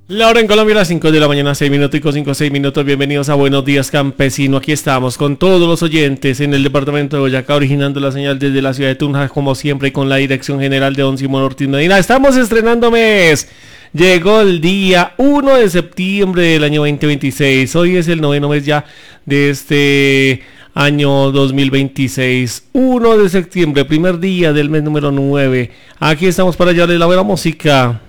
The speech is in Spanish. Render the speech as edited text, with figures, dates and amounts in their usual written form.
La hora en Colombia a las 5 de la mañana, 6 minutos, 6 minutos. Bienvenidos a Buenos Días Campesino. Aquí estamos con todos los oyentes en el departamento de Boyacá, originando la señal desde la ciudad de Tunja, como siempre, y con la dirección general de don Simón Ortiz Medina. Estamos estrenando mes. Llegó el día 1 de septiembre del año 2026. Hoy es el noveno mes ya de este año 2026. 1 de septiembre, primer día del mes número 9. Aquí estamos para llevarles la buena música.